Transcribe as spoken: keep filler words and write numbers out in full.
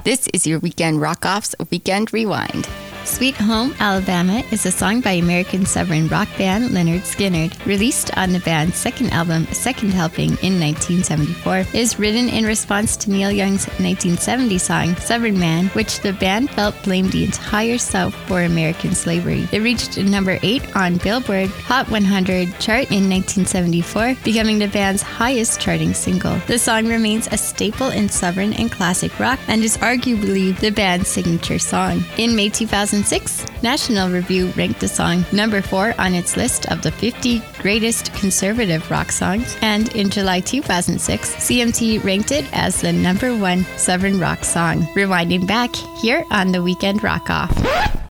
This is your Weekend Rock-Off's Weekend Rewind. Sweet Home, Alabama is a song by American Southern rock band Lynyrd Skynyrd. Released on the band's second album, Second Helping, in nineteen seventy-four. It is written in response to Neil Young's nineteen seventy song, Southern Man, which the band felt blamed the entire South for American slavery. It reached number eight on Billboard Hot one hundred chart in nineteen seventy-four, becoming the band's highest charting single. The song remains a staple in Southern and classic rock and is arguably the band's signature song. In May two thousand six, National Review ranked the song number four on its list of the fifty greatest conservative rock songs, and in July two thousand six, C M T ranked it as the number one Southern rock song. Rewinding back here on the Weekend Rock-Off.